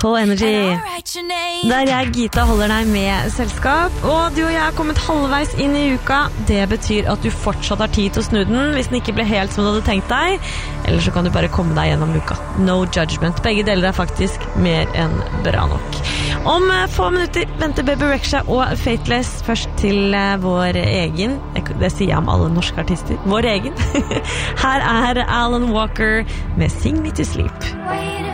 på Energy, der jeg, Gita, holder deg med selskap. Og du og jeg har kommet halvveis inn i uka. Det betyr at du fortsatt har tid til å snu den, hvis den ikke ble helt som du hadde tenkt deg. Eller så kan du bare komme deg gjennom uka. No judgment. Begge deler er faktisk mer enn bra nok. Om få minutter venter Baby Rexha og Fateless. Først til vår egen, det sier jeg om alle norske artister, vår egen. Her er Alan Walker med Sing Me to Sleep.